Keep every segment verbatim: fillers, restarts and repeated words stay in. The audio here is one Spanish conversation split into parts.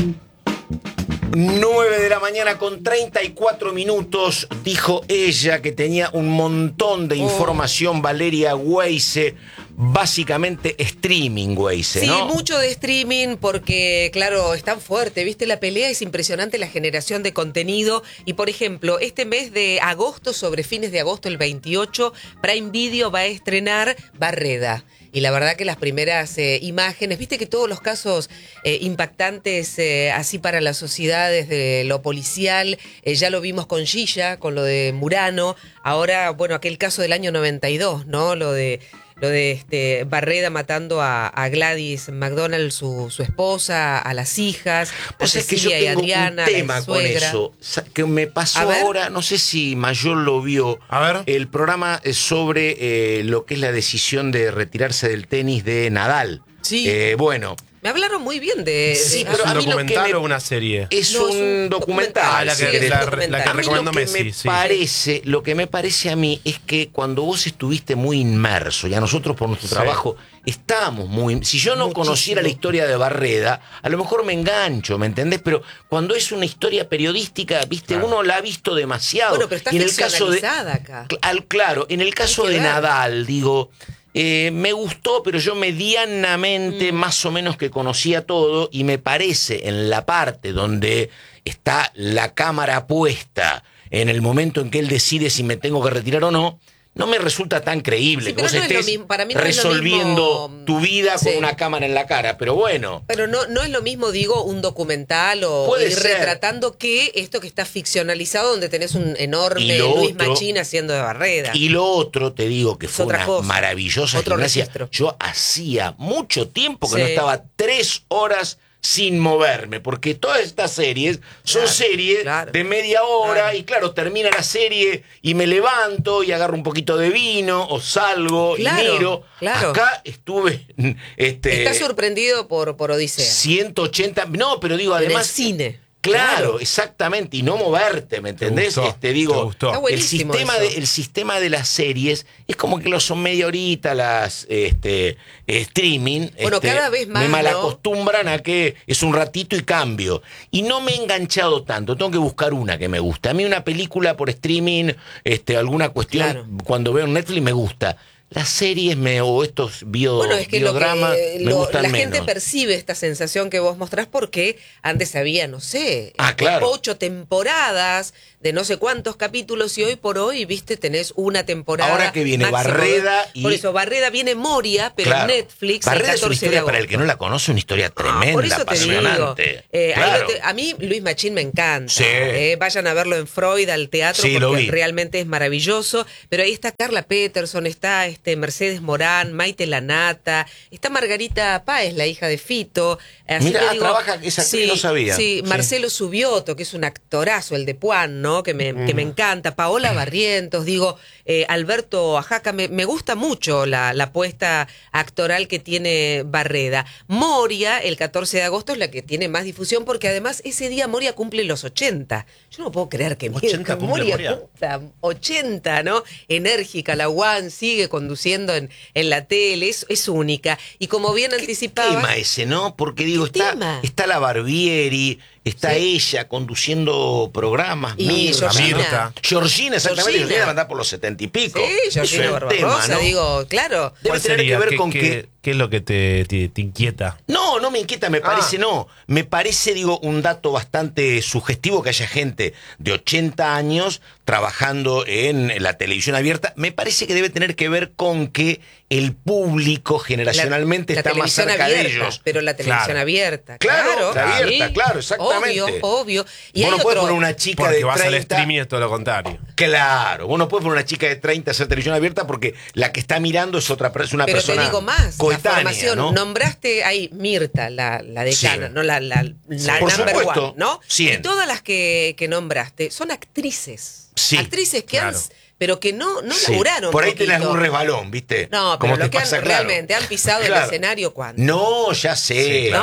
nueve de la mañana con treinta y cuatro minutos, dijo ella que tenía un montón de información, oh. Valeria Weise, básicamente streaming Weise, ¿no? Sí, mucho de streaming porque, claro, es tan fuerte, ¿viste? La pelea es impresionante, la generación de contenido. Y, por ejemplo, este mes de agosto, sobre fines de agosto, el veintiocho, Prime Video va a estrenar Barreda. Y la verdad que las primeras eh, imágenes, viste que todos los casos eh, impactantes eh, así para la sociedad desde lo policial, eh, ya lo vimos con Gilla, con lo de Murano, ahora, bueno, aquel caso del año noventa y dos, ¿no? Lo de lo de este Barreda matando a, a Gladys McDonald, su, su esposa, a las hijas, a Cecilia es que yo tengo y Adriana, un tema la con eso, que me pasó ahora, no sé si Mayor lo vio, a ver. El programa sobre eh, lo que es la decisión de retirarse del tenis de Nadal. Sí. Eh, bueno. Me hablaron muy bien de... Sí, ¿Es un documental o una serie? Es, no, un, es un documental. Ah, la que, sí, la, documental. la que recomendó Messi. Lo que me sí. parece, lo que me parece a mí es que cuando vos estuviste muy inmerso, y a nosotros por nuestro sí. trabajo estábamos muy... Si yo no Muchísimo. conociera la historia de Barreda, a lo mejor me engancho, ¿me entendés? Pero cuando es una historia periodística, viste, claro. uno la ha visto demasiado. Bueno, pero está y en el caso de, acá. Al, claro, en el caso de ver. Nadal, digo... Eh, me gustó, pero yo medianamente mm. más o menos que conocía todo, y me parece en la parte donde está la cámara puesta en el momento en que él decide si me tengo que retirar o no, no me resulta tan creíble sí, que vos no estés mismo, para mí no resolviendo mismo, tu vida sí. con una cámara en la cara, pero bueno. Pero no, no es lo mismo, digo, un documental o ir retratando que esto que está ficcionalizado, donde tenés un enorme Luis otro, Machín haciendo de Barreda. Y lo otro, te digo, que es fue una cosa. maravillosa otro gimnasia. Registro. Yo hacía mucho tiempo que sí. no estaba tres horas sin moverme, porque todas estas series son claro, series claro, de media hora claro. y claro, termina la serie y me levanto y agarro un poquito de vino o salgo claro, y miro. Claro. Acá estuve... Este, ¿Estás sorprendido por, por Odisea? ciento ochenta... No, pero digo, además... En el cine. Claro, claro, exactamente, y no moverte, ¿me entendés? Te este digo, el sistema eso. de el sistema de las series es como que lo son media horita las este streaming, bueno, este, cada vez más, me malacostumbran ¿no? a que es un ratito y cambio. Y no me he enganchado tanto, tengo que buscar una que me guste. A mí una película por streaming, este alguna cuestión claro. cuando veo en Netflix me gusta. Las series me, o estos bio, bueno, es que biodramas lo que, me lo, gustan la menos. gente percibe esta sensación que vos mostrás porque antes había, no sé, ah, claro. ocho temporadas de no sé cuántos capítulos y hoy por hoy, viste, tenés una temporada. Ahora que viene Barreda y... Por eso, Barreda viene Moria, pero claro. Netflix Barreda el es una historia, para el que no la conoce, una historia tremenda, ah, por eso apasionante. Te digo, eh, claro. te, a mí Luis Machín me encanta. Sí. Eh, vayan a verlo en Freud, al teatro, sí, porque realmente es maravilloso. Pero ahí está Carla Peterson, está este Mercedes Morán, Maite Lanata, está Margarita Páez, la hija de Fito. Así Mira, que digo, trabaja, esa sí, no sabía. Sí, sí, Marcelo Subioto, que es un actorazo, el de Puan, ¿no? Que me, mm. que me encanta. Paola Barrientos, digo, eh, Alberto Ajaca, me, me gusta mucho la, la apuesta actoral que tiene Barreda. Moria, el catorce de agosto, es la que tiene más difusión, porque además ese día Moria cumple los ochenta. Yo no puedo creer que ochenta Moria, Moria cumpla ochenta, ¿no? Enérgica, la One sigue conduciendo en, en la tele, es, es única. Y como bien anticipaba... ¿Qué tema ese, no? Porque digo, está, está la Barbieri, está sí. ella conduciendo programas. Y Mirta, Georgina. Georgina, exactamente. Georgina debe andar por los setenta y pico. Sí, Georgina Barbarosa, tema, ¿no? Digo, claro. Debe tener sería? que ver ¿Qué, con qué, que... ¿Qué es lo que te, te, te inquieta? No, no me inquieta, me parece, ah. no. Me parece, digo, un dato bastante sugestivo que haya gente de ochenta años trabajando en la televisión abierta. Me parece que debe tener que ver con que el público generacionalmente la, la está más cerca abierta, de ellos. Pero la televisión claro. abierta. Claro, claro, la abierta, sí. claro, exactamente. Obvio, obvio. Y vos no puedes poner una chica porque de vas treinta... al streaming es todo lo contrario. Claro, vos no puedes poner una chica de treinta a hacer televisión abierta porque la que está mirando es otra es una pero persona te digo más, coetánea, la formación, ¿no? Nombraste ahí Mirta, la, la decana, sí. no la, la, la Por number supuesto, one, ¿no? cien. Y todas las que, que nombraste son actrices. Sí, actrices que claro. han, pero que no, no sí. laburaron. Por ahí poquito. tenés un resbalón, ¿viste? No, pero Como lo te que pasa, han, claro. realmente han pisado claro. el escenario, ¿cuándo? No, ya sé. Sí, ¿no?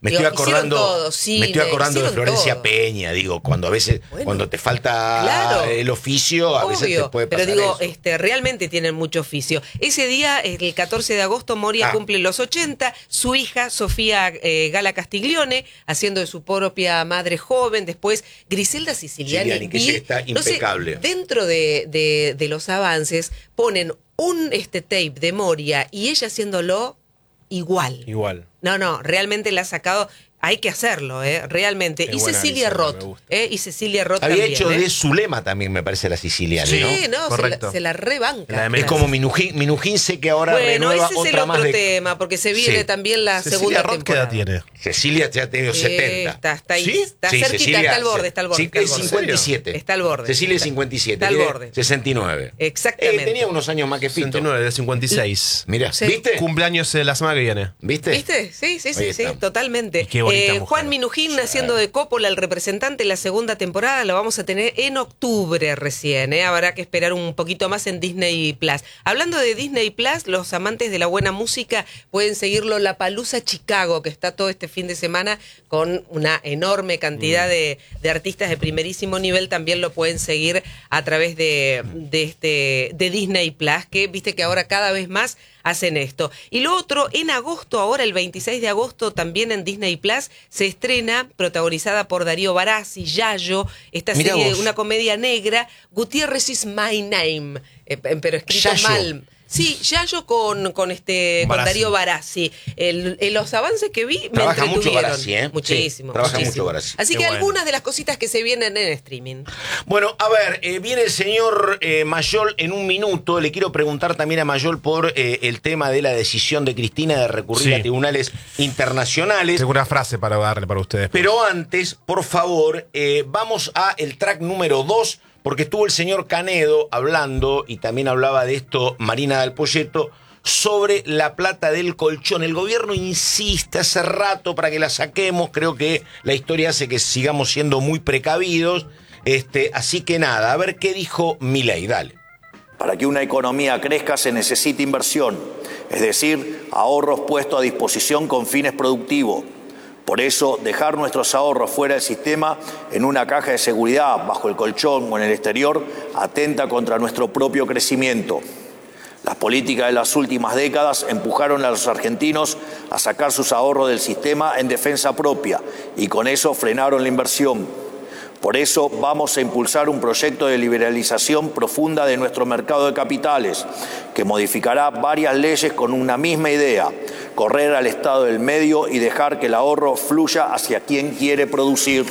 Me Digo, estoy acordando, hicieron todo, me cine, estoy acordando de hicieron Florencia todo. Peña, digo, cuando a veces, Bueno, cuando te falta claro. el oficio, a veces te Obvio, puede pero pasar digo, eso. este, realmente tienen mucho oficio. Ese día, el catorce de agosto, Moria Ah. cumple los ochenta, su hija, Sofía eh, Gala Castiglione, haciendo de su propia madre joven, después Griselda Siciliani. Siciliani, que vi- sí está no sé, impecable. dentro de, de- de los avances, ponen un este tape de Moria y ella haciéndolo igual. Igual. No, no, realmente la ha sacado. Hay que hacerlo, ¿eh? Realmente. Es y buena Cecilia Griselda, Roth, me gusta. ¿eh? Y Cecilia Roth Había también, hecho ¿eh? de Zulema también, me parece, la siciliana, Sí, ¿no? no, se la, Correcto. se la rebanca. La de Es Menem. como Minujín, Minujín sé que ahora Bueno, renueva ese es el otra más otro de... tema, porque se viene Sí. también la Cecilia segunda Roth, ¿qué edad temporada. tiene? Cecilia ya ha tenido Eh, setenta. está- está ahí, ¿Sí? está Sí, cerquita, Cecilia, está al borde, sí. está al borde. Sí, está al es borde. cincuenta y siete. Está al borde. Cecilia es cincuenta y siete. Está al tiene borde. sesenta y nueve. Exactamente. Eh, tenía unos años más que Fito. sesenta y nueve, del cincuenta y seis. Mira, Sí. ¿viste? Cumpleaños eh, la semana que viene. ¿Viste? ¿Viste? Sí, sí, sí, Ahí sí, está. totalmente. Y qué bonita mujer. Juan Minujín haciendo de Coppola el representante, la segunda temporada lo vamos a tener en octubre recién, ¿eh? Habrá que esperar un poquito más en Disney Plus. Hablando de Disney Plus, los amantes de la buena música pueden seguirlo Lollapalooza Chicago, que está todo este fin de semana con una enorme cantidad Mm. de, de artistas de primerísimo nivel. También lo pueden seguir a través de, de, este, de Disney Plus, que viste que ahora cada vez más hacen esto. Y lo otro, en agosto, ahora el veintiséis de agosto, también en Disney Plus, se estrena, protagonizada por Darío Barassi, Yayo, esta Mirá serie, vos. una comedia negra, Gutiérrez is my name, eh, pero escrito Yayo. mal. Sí, Yayo con, con este con Barassi. Darío Barassi. El, en los avances que vi me Trabaja mucho entretuvieron. Barassi, ¿eh? Muchísimo. Sí, trabaja muchísimo. mucho Barassi. Así Qué que bueno. algunas de las cositas que se vienen en streaming. Bueno, a ver, eh, viene el señor eh, Mayol en un minuto. Le quiero preguntar también a Mayol por eh, el tema de la decisión de Cristina de recurrir Sí. a tribunales internacionales. Tengo una frase para darle para ustedes. Pero antes, por favor, eh, vamos a el track número dos, porque estuvo el señor Canedo hablando, y también hablaba de esto Marina del Poyeto, sobre la plata del colchón. El gobierno insiste hace rato para que la saquemos. Creo que la historia hace que sigamos siendo muy precavidos. Este, así que nada, a ver qué dijo Milei. Dale. Para que una economía crezca se necesita inversión, es decir, ahorros puestos a disposición con fines productivos. Por eso, dejar nuestros ahorros fuera del sistema, en una caja de seguridad, bajo el colchón o en el exterior, atenta contra nuestro propio crecimiento. Las políticas de las últimas décadas empujaron a los argentinos a sacar sus ahorros del sistema en defensa propia y con eso frenaron la inversión. Por eso vamos a impulsar un proyecto de liberalización profunda de nuestro mercado de capitales, que modificará varias leyes con una misma idea: correr al Estado del medio y dejar que el ahorro fluya hacia quien quiere producir.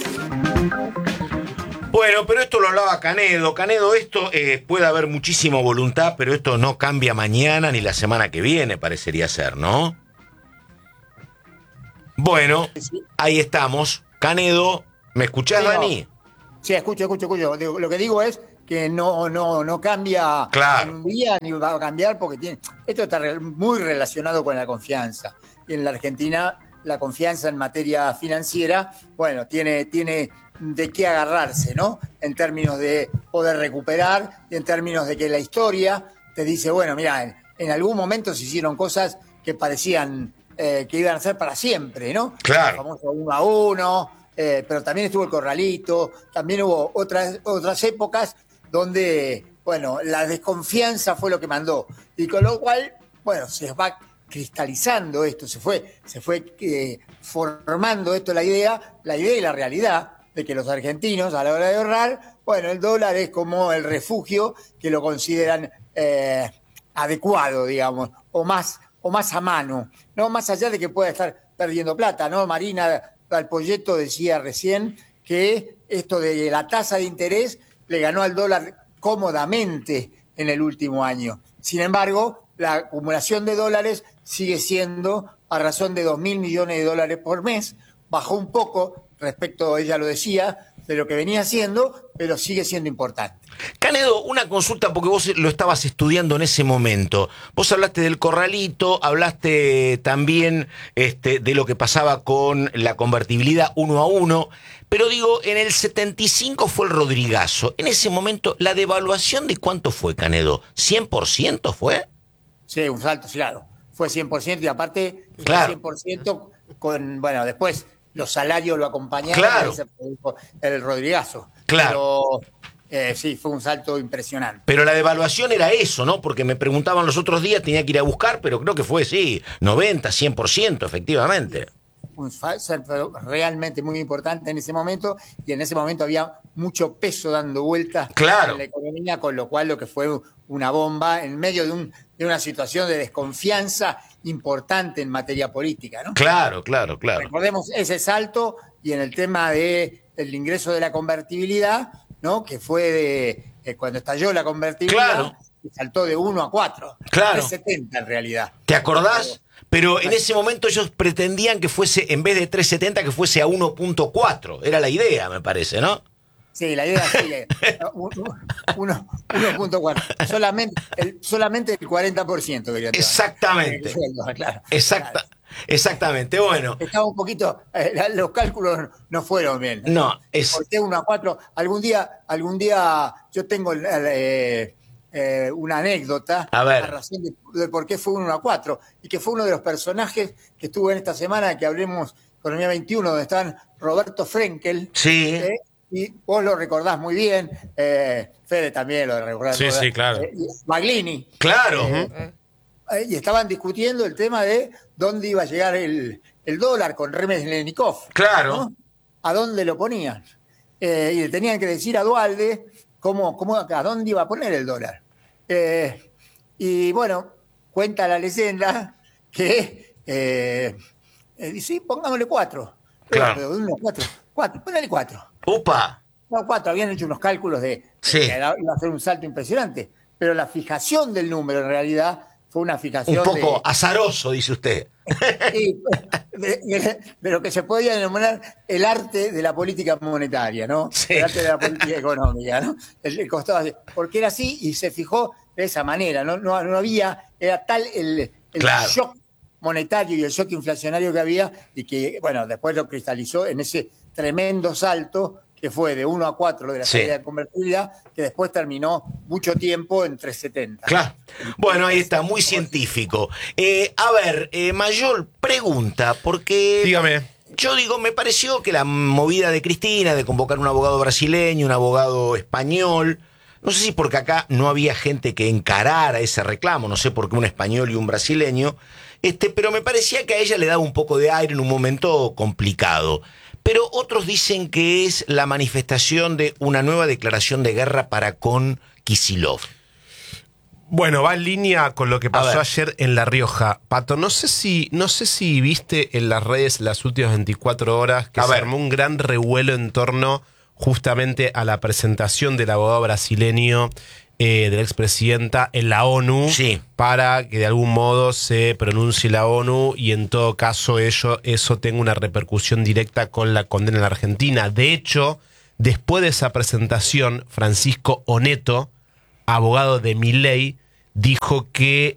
Bueno, pero esto lo hablaba Canedo. Canedo, esto eh, puede haber muchísima voluntad, pero esto no cambia mañana ni la semana que viene, parecería ser, ¿no? Bueno, ahí estamos. Canedo, ¿me escuchás, Sí, no. Dani? Sí, escucho, escucho, escucho. Digo, lo que digo es que no, no, no cambia Claro. en un día ni va a cambiar porque tiene, esto está re- muy relacionado con la confianza. Y en la Argentina la confianza en materia financiera, bueno, tiene, tiene de qué agarrarse, ¿no? En términos de poder recuperar y en términos de que la historia te dice, bueno, mira, en, en algún momento se hicieron cosas que parecían eh, que iban a ser para siempre, ¿no? Claro. El famoso uno a uno, eh, pero también estuvo el corralito, también hubo otras, otras épocas donde, bueno, la desconfianza fue lo que mandó. Y con lo cual, bueno, se va cristalizando esto, se fue, se fue eh, formando esto, la idea, la idea y la realidad de que los argentinos a la hora de ahorrar, bueno, el dólar es como el refugio que lo consideran eh, adecuado, digamos, o más, o más a mano, no más allá de que pueda estar perdiendo plata, ¿no? Marina Dalpoyeto decía recién que esto de la tasa de interés le ganó al dólar cómodamente en el último año. Sin embargo, la acumulación de dólares sigue siendo a razón de dos mil millones de dólares por mes. Bajó un poco respecto, ella lo decía, de lo que venía haciendo, pero sigue siendo importante. Canedo, una consulta porque vos lo estabas estudiando en ese momento. Vos hablaste del corralito, hablaste también este, de lo que pasaba con la convertibilidad uno a uno, pero digo, en el setenta y cinco fue el Rodrigazo. En ese momento, ¿la devaluación de cuánto fue, Canedo? ¿cien por ciento fue? Sí, un salto, claro. Fue cien por ciento y aparte Claro. cien por ciento con, bueno, después los salarios lo acompañaban. Claro. Y se produjo el Rodrigazo. Claro. Pero eh, sí, fue un salto impresionante. Pero la devaluación era eso, ¿no? Porque me preguntaban los otros días, tenía que ir a buscar, pero creo que fue, sí, noventa, cien por ciento, efectivamente. Un salto realmente muy importante en ese momento, y en ese momento había mucho peso dando vueltas Claro. en la economía, con lo cual lo que fue una bomba en medio de, un, de una situación de desconfianza importante en materia política, ¿no? Claro, claro, claro. Recordemos ese salto, y en el tema del ingreso de la convertibilidad, ¿no? Que fue de eh, cuando estalló la convertibilidad, Claro. saltó de uno a cuatro, Claro. tres setenta en realidad. ¿Te acordás? Pero en ese momento ellos pretendían que fuese, en vez de tres setenta, que fuese a uno punto cuatro. Era la idea, me parece, ¿no? Sí, la idea sigue. uno punto cuatro. Solamente el, solamente el cuarenta por ciento quería tener. Exactamente. Claro, Exacta, claro. Exactamente, bueno. Estaba un poquito, eh, los cálculos no fueron bien. No, es... ¿Por qué uno a cuatro? Algún día, algún día yo tengo eh, eh, una anécdota A ver. a razón de, de por qué fue uno a cuatro, y que fue uno de los personajes que estuvo en esta semana, que hablemos Economía veintiuno, donde están Roberto Frenkel. Sí. Eh, y vos lo recordás muy bien, eh, Fede también lo recordás. Sí, sí, claro. Eh, Maglini. Claro. Eh, eh, y estaban discutiendo el tema de dónde iba a llegar el, el dólar con Remeslenikov. Claro. ¿No? ¿A dónde lo ponían? Eh, y le tenían que decir a Duhalde cómo, cómo, a dónde iba a poner el dólar. Eh, y bueno, cuenta la leyenda que eh, eh, dice, sí, pongámosle cuatro. Claro. Pero, pero, cuatro, cuatro, ponele cuatro. Upa. No, cuatro, habían hecho unos cálculos de Sí. que iba a ser un salto impresionante, pero la fijación del número en realidad fue una fijación Un poco de, azaroso, dice usted. sí, de, de- de lo que se podía denominar el arte de la política monetaria, ¿no? Sí. El arte de la política económica, ¿no? El, el costado así, porque era así y se fijó de esa manera, no, no, no había, era tal el, el Claro. shock monetario y el shock inflacionario que había, y que, bueno, después lo cristalizó en ese tremendo salto que fue de uno a cuatro de la Sí. salida de convertibilidad, que después terminó mucho tiempo en tres setenta. Claro. Bueno, ahí está, muy científico. Eh, a ver, eh, Mayol pregunta, porque... Dígame. Yo digo, me pareció que la movida de Cristina de convocar un abogado brasileño, un abogado español, no sé si porque acá no había gente que encarara ese reclamo, no sé por qué un español y un brasileño, este, pero me parecía que a ella le daba un poco de aire en un momento complicado. Pero otros dicen que es la manifestación de una nueva declaración de guerra para con Kicillof. Bueno, va en línea con lo que A pasó ver. ayer en La Rioja. Pato, no sé si, no sé si viste en las redes las últimas veinticuatro horas que A se ver. armó un gran revuelo en torno justamente a la presentación del abogado brasileño eh, de la expresidenta en la ONU, Sí. para que de algún modo se pronuncie la ONU y en todo caso ello, eso tenga una repercusión directa con la condena en la Argentina. De hecho, después de esa presentación, Francisco Oneto, abogado de Milei, dijo que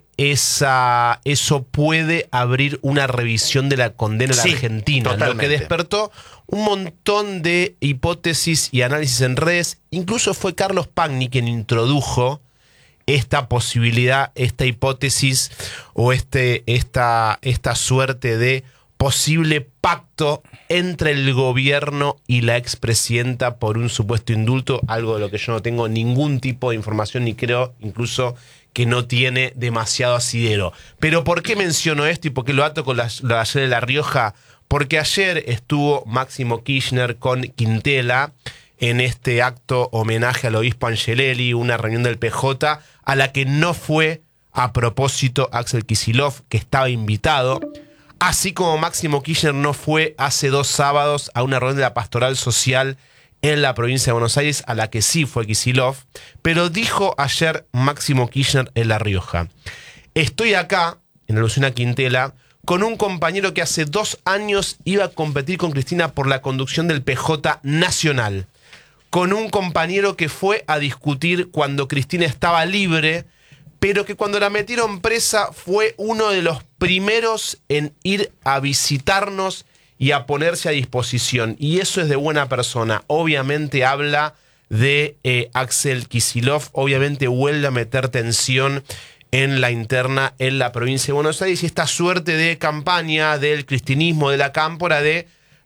esa, eso puede abrir una revisión de la condena en Sí, la Argentina, lo totalmente. que despertó un montón de hipótesis y análisis en redes. Incluso fue Carlos Pagni quien introdujo esta posibilidad, esta hipótesis o este, esta, esta suerte de posible pacto entre el gobierno y la expresidenta por un supuesto indulto, algo de lo que yo no tengo ningún tipo de información ni creo incluso que no tiene demasiado asidero. Pero ¿por qué menciono esto y por qué lo ato con la, lo de ayer de La Rioja? Porque ayer estuvo Máximo Kirchner con Quintela en este acto homenaje al obispo Angelelli, una reunión del P J a la que no fue a propósito Axel Kicillof, que estaba invitado. Así como Máximo Kirchner no fue hace dos sábados a una reunión de la Pastoral Social en la provincia de Buenos Aires, a la que sí fue Kicillof, pero dijo ayer Máximo Kirchner en La Rioja: estoy acá, en alusión a Quintela, con un compañero que hace dos años iba a competir con Cristina por la conducción del P J nacional, con un compañero que fue a discutir cuando Cristina estaba libre, pero que cuando la metieron presa fue uno de los primeros en ir a visitarnos y a ponerse a disposición. Y eso es de buena persona. Obviamente habla de eh, Axel Kicillof, obviamente vuelve a meter tensión en la interna en la provincia de Buenos Aires, y esta suerte de campaña del cristinismo, de la cámpora, de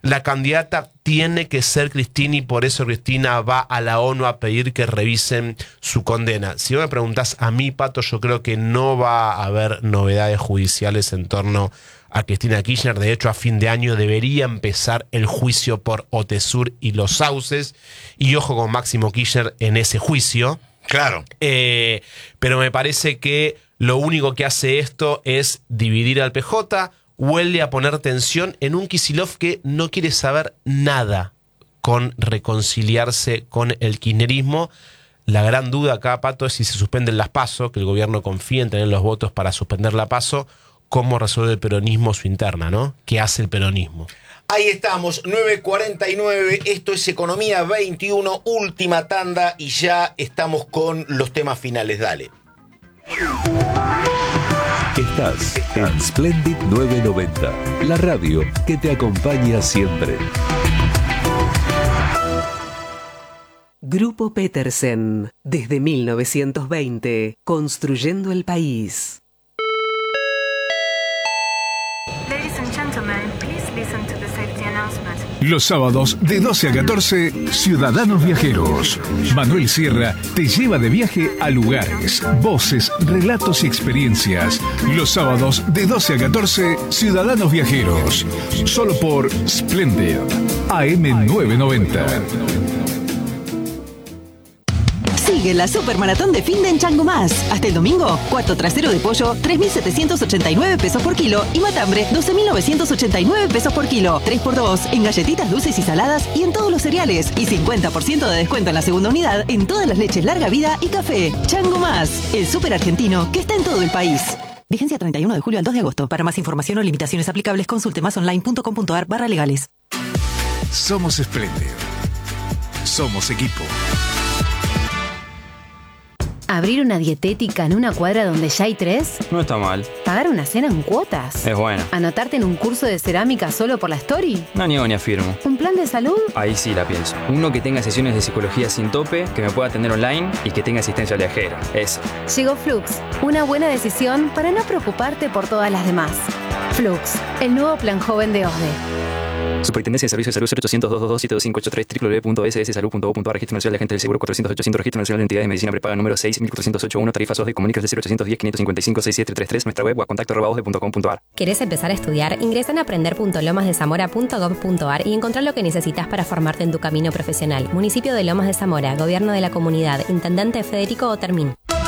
la candidata tiene que ser Cristina y por eso Cristina va a la ONU a pedir que revisen su condena. Si vos me preguntás a mí, Pato, yo creo que no va a haber novedades judiciales en torno a Cristina Kirchner. De hecho, a fin de año debería empezar el juicio por Otesur y Los Sauces. Y ojo con Máximo Kirchner en ese juicio. Claro. Eh, pero me parece que lo único que hace esto es dividir al P J, vuelve a poner tensión en un Kicillof que no quiere saber nada con reconciliarse con el kirchnerismo. La gran duda acá, Pato, es si se suspenden las PASO, que el gobierno confía en tener los votos para suspender la PASO, cómo resuelve el peronismo su interna, ¿no? ¿Qué hace el peronismo? Ahí estamos, nueve cuarenta y nueve, esto es Economía veintiuno, última tanda y ya estamos con los temas finales, dale. Estás en Splendid novecientos noventa, la radio que te acompaña siempre. Grupo Petersen, desde mil novecientos veinte, construyendo el país. Ladies and gentlemen, please listen to the safety announcement. Los sábados de doce a catorce, Ciudadanos Viajeros. Manuel Sierra te lleva de viaje a lugares, voces, relatos y experiencias. Los sábados de doce a catorce, Ciudadanos Viajeros. Solo por Splendid, A M novecientos noventa. Sigue la Supermaratón de Finde en Chango Más. Hasta el domingo, cuarto trasero de pollo, tres mil setecientos ochenta y nueve pesos por kilo y matambre, doce mil novecientos ochenta y nueve pesos por kilo. tres por dos en galletitas dulces y saladas y en todos los cereales. Y cincuenta por ciento de descuento en la segunda unidad en todas las leches larga vida y café. Chango Más, el súper argentino que está en todo el país. Vigencia treinta y uno de julio al dos de agosto. Para más información o limitaciones aplicables, consulte masonline.com.ar barra legales. Somos Splendid. Somos equipo. ¿Abrir una dietética en una cuadra donde ya hay tres? No está mal. ¿Pagar una cena en cuotas? Es bueno. ¿Anotarte en un curso de cerámica solo por la story? No niego ni afirmo. ¿Un plan de salud? Ahí sí la pienso. Uno que tenga sesiones de psicología sin tope, que me pueda atender online y que tenga asistencia viajera. Eso. Llegó Flux, una buena decisión para no preocuparte por todas las demás. Flux, el nuevo plan joven de O S D E. Superintendencia de Servicios de Salud cero ochocientos, doscientos veintidós, siete dos cinco ocho tres, doble u doble u doble u punto s s salud punto gov punto a r, Registro Nacional de Agentes del Seguro cuatrocientos ochocientos, Registro Nacional de Entidades de Medicina Prepaga número seis mil cuatrocientos ochenta y uno, tarifas O S D E, comunícase cero ochocientos diez, quinientos cincuenta y cinco, sesenta y siete treinta y tres, nuestra web o a contacto arroba o s d e punto com punto a r. ¿Querés empezar a estudiar? Ingresa en aprender punto lomas de zamora punto gov punto a r y encontrar lo que necesitas para formarte en tu camino profesional. Municipio de Lomas de Zamora, Gobierno de la Comunidad, Intendente Federico Otermín.